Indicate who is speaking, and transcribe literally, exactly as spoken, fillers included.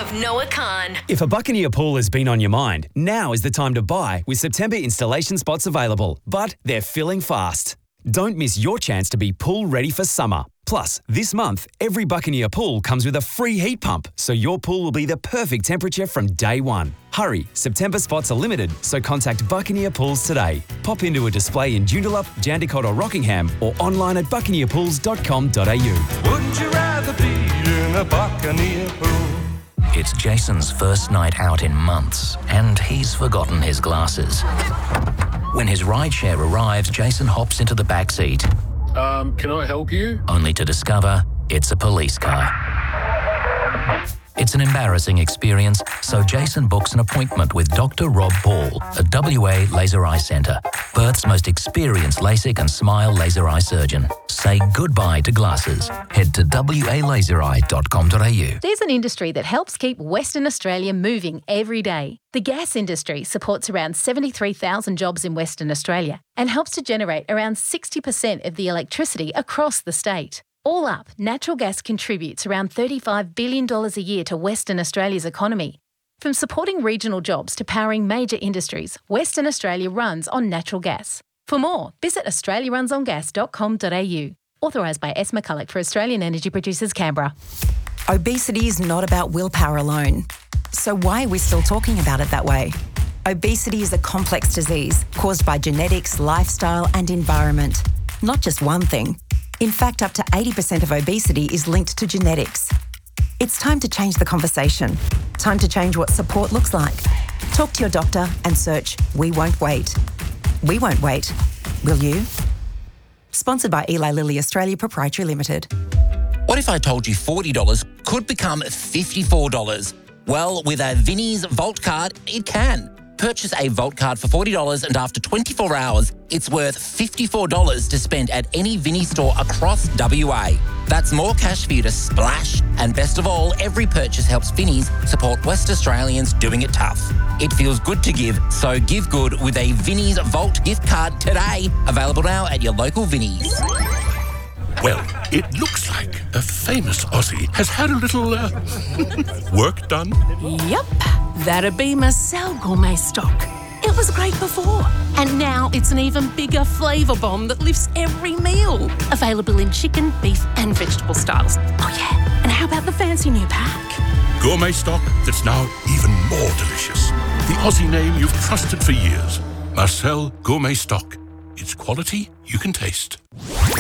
Speaker 1: of Noah Khan.
Speaker 2: If a Buccaneer pool has been on your mind, now is the time to buy with September installation spots available, but they're filling fast. Don't miss your chance to be pool ready for summer. Plus, this month, every Buccaneer pool comes with a free heat pump, so your pool will be the perfect temperature from day one. Hurry, September spots are limited, so contact Buccaneer Pools today. Pop into a display in Joondalup, Jandakot or Rockingham, or online at buccaneer pools dot com dot a u.
Speaker 3: Wouldn't you rather be in a Buccaneer pool?
Speaker 4: It's Jason's first night out in months, and he's forgotten his glasses. When his rideshare arrives, Jason hops into the back seat.
Speaker 5: Um, can I help you?
Speaker 4: Only to discover it's a police car. It's an embarrassing experience, so Jason books an appointment with Doctor Rob Paul at W A Laser Eye Centre, Perth's most experienced LASIK and SMILE laser eye surgeon. Say goodbye to glasses. Head to w a laser eye dot com dot a u.
Speaker 6: There's an industry that helps keep Western Australia moving every day. The gas industry supports around seventy-three thousand jobs in Western Australia and helps to generate around sixty percent of the electricity across the state. All up, natural gas contributes around thirty-five billion dollars a year to Western Australia's economy. From supporting regional jobs to powering major industries, Western Australia runs on natural gas. For more, visit australia runs on gas dot com dot a u. Authorised by S. McCulloch for Australian Energy Producers, Canberra.
Speaker 7: Obesity is not about willpower alone. So why are we still talking about it that way? Obesity is a complex disease caused by genetics, lifestyle and environment. Not just one thing. In fact, up to eighty percent of obesity is linked to genetics. It's time to change the conversation. Time to change what support looks like. Talk to your doctor and search We Won't Wait. We won't wait. Will you? Sponsored by Eli Lilly Australia Proprietary Limited.
Speaker 8: What if I told you forty dollars could become fifty-four dollars? Well, with a Vinnie's Vault card, it can. Purchase a Vault card for forty dollars and after twenty-four hours, it's worth fifty-four dollars to spend at any Vinnie store across W A. That's more cash for you to splash. And best of all, every purchase helps Vinnie's support West Australians doing it tough. It feels good to give, so give good with a Vinnie's Vault gift card today. Available now at your local Vinnie's.
Speaker 9: Well, it looks like a famous Aussie has had a little uh, work done.
Speaker 10: Yep, that'd be Marcel Gourmet Stock. It was great before, and now it's an even bigger flavour bomb that lifts every meal. Available in chicken, beef and vegetable styles. Oh yeah, and how about the fancy new pack?
Speaker 9: Gourmet stock that's now even more delicious. The Aussie name you've trusted for years. Marcel Gourmet Stock. It's quality you can taste.